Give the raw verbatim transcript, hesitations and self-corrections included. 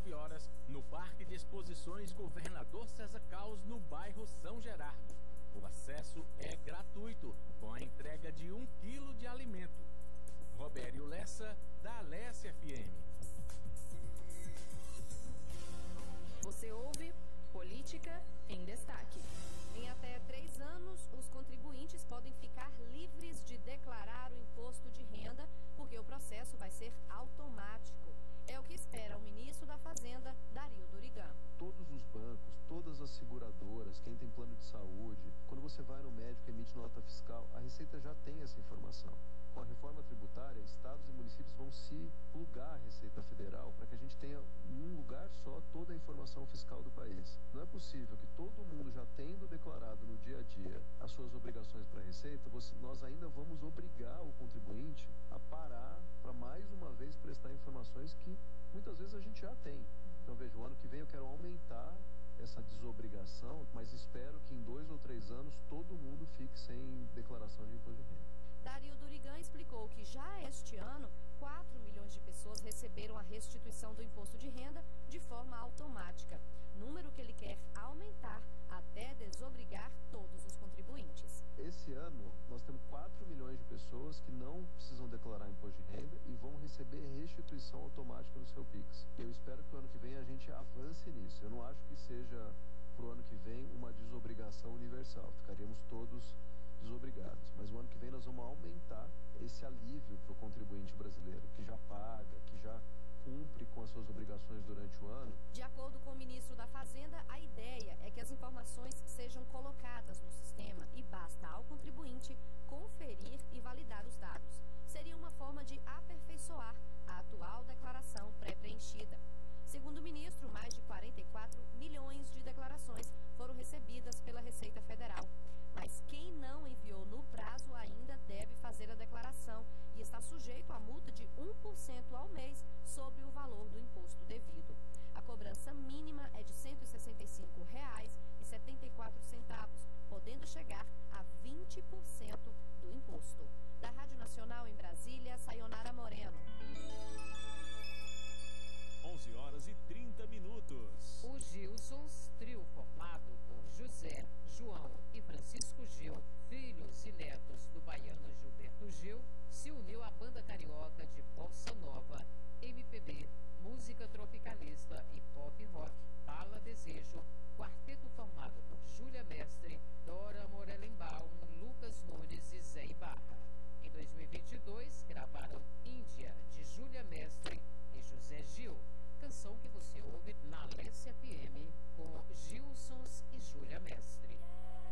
dezenove horas, no Parque de Exposições Governador César Caos, no bairro São Gerardo. O acesso é gratuito, com a entrega de um quilo de alimento. Robério Lessa, da Alesse F M. Você ouve Política em Destaque. Em até três anos, os contribuintes podem ficar livres de declarar o imposto de renda, porque o processo vai ser automático. É o que espera o ministro da Fazenda, Dario Durigan. Todos os bancos, todas as seguradoras, quem tem plano de saúde, quando você vai no médico e emite nota fiscal, a Receita já tem essa informação. Com a reforma tributária, estados e municípios vão se plugar à Receita Federal para que a gente tenha em um lugar só toda a informação fiscal do país. Não é possível que todo mundo já tendo declarado no dia a dia as suas obrigações para a Receita, você, nós ainda vamos obrigar o contribuinte a parar para mais uma vez prestar informações que muitas vezes a gente já tem. Então veja, o ano que vem eu quero aumentar essa desobrigação, mas espero que em dois ou três anos todo mundo fique sem declaração de imposto de renda. Dario Durigan explicou que já este ano, quatro milhões de pessoas receberam a restituição do imposto de renda de forma automática, número que ele quer aumentar até desobrigar todos os contribuintes. Esse ano, nós temos quatro milhões de pessoas que não precisam declarar imposto de renda e vão receber restituição automática no seu Pix. Eu espero que o ano que vem a gente avance nisso. Eu não acho que seja para o ano que vem uma desobrigação universal. Ficaríamos todos desobrigados. Mas o ano que vem nós vamos aumentar esse alívio para o contribuinte brasileiro, que já paga, que já cumpre com as suas obrigações durante o ano. De acordo com o ministro da Fazenda, a ideia é que as informações sejam